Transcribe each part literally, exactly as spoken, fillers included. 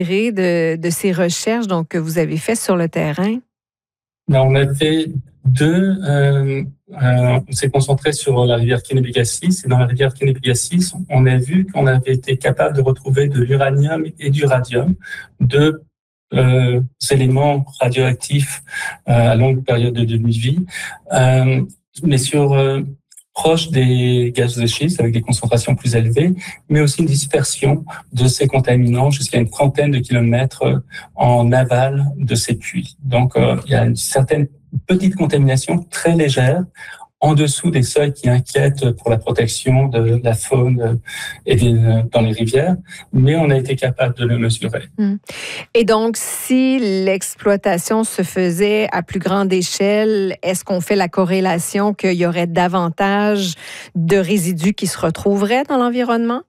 de, de ces recherches donc, que vous avez faites sur le terrain? Ben, on a fait deux. Euh, euh, on s'est concentré sur la rivière Kennebecasis. Et dans la rivière Kennebecasis, on a vu qu'on avait été capable de retrouver de l'uranium et du radium, deux euh, éléments radioactifs euh, à longue période de demi-vie. Euh, mais sur euh, proche des gaz de schiste avec des concentrations plus élevées, mais aussi une dispersion de ces contaminants jusqu'à une trentaine de kilomètres en aval de ces puits. Donc, euh, il y a une certaine petite contamination très légère en dessous des seuils qui inquiètent pour la protection de la faune et des, dans les rivières, mais on a été capable de le mesurer. Et donc, si l'exploitation se faisait à plus grande échelle, est-ce qu'on fait la corrélation qu'il y aurait davantage de résidus qui se retrouveraient dans l'environnement?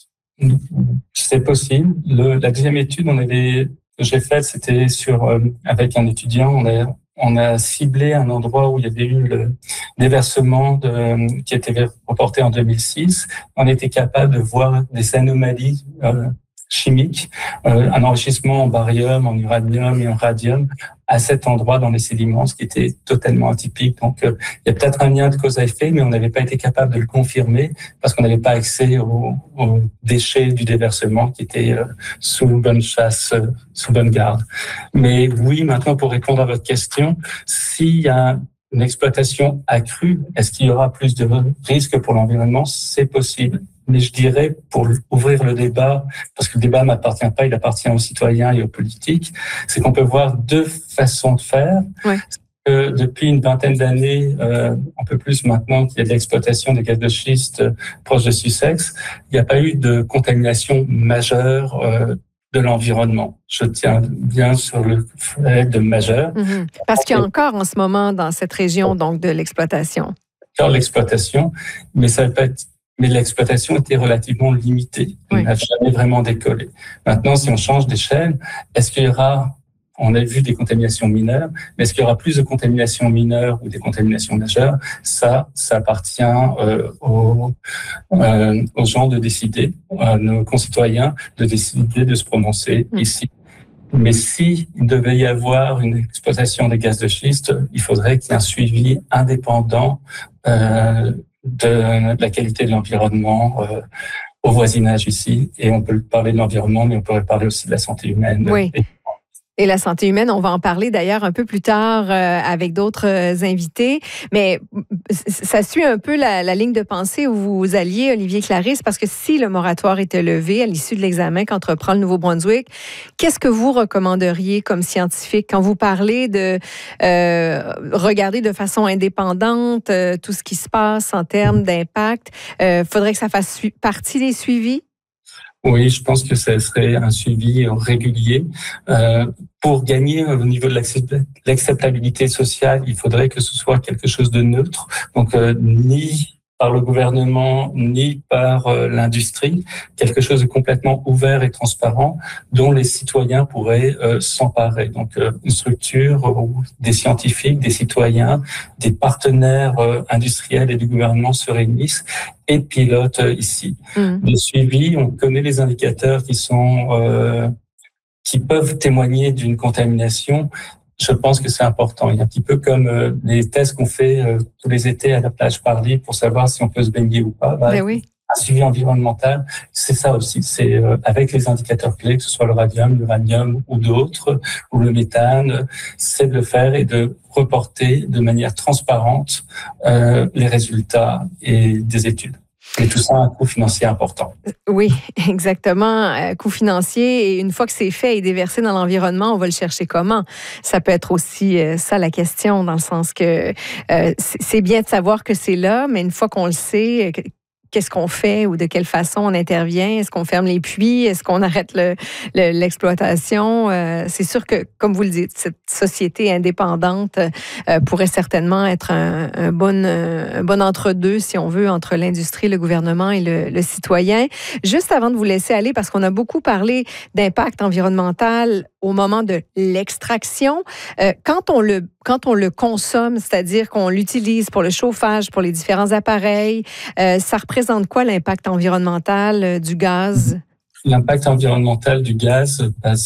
C'est possible. Le, la deuxième étude on avait, que j'ai faite, c'était sur, euh, avec un étudiant, on a On a ciblé un endroit où il y avait eu le déversement de, qui était reporté en deux mille six. On était capable de voir des anomalies euh, chimiques, euh, un enrichissement en barium, en uranium et en radium à cet endroit dans les sédiments, ce qui était totalement atypique. Donc, euh, il y a peut-être un lien de cause à effet, mais on n'avait pas été capable de le confirmer parce qu'on n'avait pas accès aux, aux déchets du déversement qui étaient euh, sous bonne chasse, euh, sous bonne garde. Mais oui, maintenant, pour répondre à votre question, s'il y a une exploitation accrue, est-ce qu'il y aura plus de risques pour l'environnement? C'est possible. Mais je dirais, pour ouvrir le débat, parce que le débat ne m'appartient pas, il appartient aux citoyens et aux politiques, c'est qu'on peut voir deux façons de faire. Ouais. Euh, depuis une vingtaine d'années, euh, un peu plus maintenant qu'il y a de l'exploitation des gaz de schiste euh, proche de Sussex, il n'y a pas eu de contamination majeure euh, de l'environnement. Je tiens bien sur le fait de majeur. Mm-hmm. Parce qu'il y a encore en ce moment dans cette région donc de l'exploitation. Encore l'exploitation, mais ça va pas être mais l'exploitation était relativement limitée. On n'a oui. jamais vraiment décollé. Maintenant, si on change d'échelle, est-ce qu'il y aura, on a vu des contaminations mineures, mais est-ce qu'il y aura plus de contaminations mineures ou des contaminations majeures? Ça, ça appartient euh, aux, euh, aux gens de décider, à nos concitoyens de décider de se prononcer mmh. ici. Mais s'il devait y avoir une exploitation des gaz de schiste, il faudrait qu'il y ait un suivi indépendant euh, de la qualité de l'environnement euh, au voisinage ici. Et on peut parler de l'environnement, mais on pourrait parler aussi de la santé humaine. Oui. Et Et la santé humaine, on va en parler d'ailleurs un peu plus tard euh, avec d'autres euh, invités. Mais ça suit un peu la, la ligne de pensée où vous alliez, Olivier Clarisse, parce que si le moratoire était levé à l'issue de l'examen qu'entreprend le Nouveau-Brunswick, qu'est-ce que vous recommanderiez comme scientifique quand vous parlez de euh, regarder de façon indépendante euh, tout ce qui se passe en termes d'impact? Il euh, faudrait que ça fasse su- partie des suivis? Oui, je pense que ce serait un suivi régulier. Euh, pour gagner au niveau de l'acceptabilité sociale, il faudrait que ce soit quelque chose de neutre, donc euh, ni par le gouvernement, ni par euh, l'industrie, quelque chose de complètement ouvert et transparent dont les citoyens pourraient euh, s'emparer. Donc euh, une structure où des scientifiques, des citoyens, des partenaires euh, industriels et du gouvernement se réunissent et pilotent euh, ici. Mmh. Le suivi, on connaît les indicateurs qui sont euh, qui peuvent témoigner d'une contamination. Je pense que c'est important. Il y a un petit peu comme euh, les tests qu'on fait euh, tous les étés à la plage Parly pour savoir si on peut se baigner ou pas. Bah, ben oui. Un suivi environnemental, c'est ça aussi. C'est euh, avec les indicateurs clés, que ce soit le radium, l'uranium ou d'autres, ou le méthane, c'est de le faire et de reporter de manière transparente euh, les résultats et des études. Et tout ça a un coût financier important. Oui, exactement. Un coût financier. Et une fois que c'est fait et déversé dans l'environnement, on va le chercher comment? Ça peut être aussi ça la question, dans le sens que euh, c'est bien de savoir que c'est là, mais une fois qu'on le sait, qu'est-ce qu'on fait ou de quelle façon on intervient? Est-ce qu'on ferme les puits? Est-ce qu'on arrête le, le, l'exploitation? Euh, c'est sûr que, comme vous le dites, cette société indépendante euh, pourrait certainement être un, un, bon, un bon entre-deux, si on veut, entre l'industrie, le gouvernement et le, le citoyen. Juste avant de vous laisser aller, parce qu'on a beaucoup parlé d'impact environnemental au moment de l'extraction, euh, quand on le quand on le consomme, c'est-à-dire qu'on l'utilise pour le chauffage, pour les différents appareils, euh, ça représente quoi l'impact environnemental euh, du gaz? L'impact environnemental du gaz passe